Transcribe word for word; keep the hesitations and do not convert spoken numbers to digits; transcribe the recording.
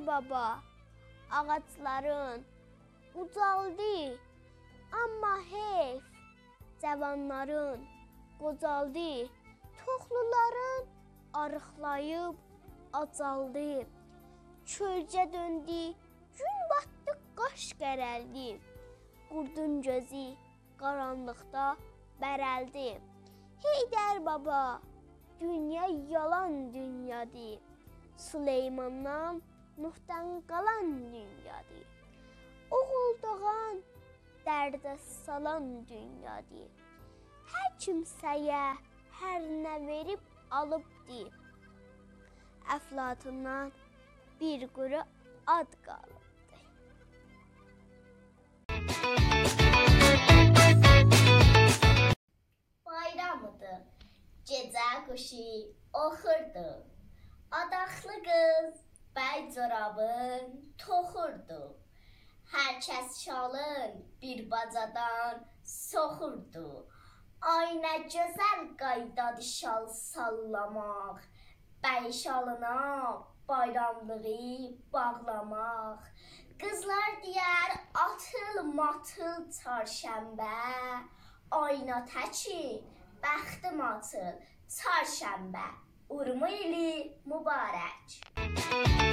baba, ağacların ucaldı, amma heyf, cavanların qocaldı, toxluların arıqlayıb acaldı, çölcə döndü, gün batdı, qaş qərəldi, qurdun gözü qaranlıqda bərəldi. Heydər baba, dünya yalan dünyadır, Süleymandan, Nuhdan qalan dünyadır. Oğul doğan, dərdə salan dünyadır. Hər kimsəyə hər nə verib alıbdır. Əflatundan bir quru ad qalıbdır. Bayramıdır, gecə quşu oxurdu. Adaxlı qız bəy corabın toxurdu. Hər kəs şalın bir bacadan soxurdu. Ay nə gözəl qaydadır şal sallamaq, bəy şalına bayramlığı bağlamaq. Qızlar deyər atıl matıl çarşənbə, ayna təki bəxtim atıl çarşənbə. Urma ili mübarək.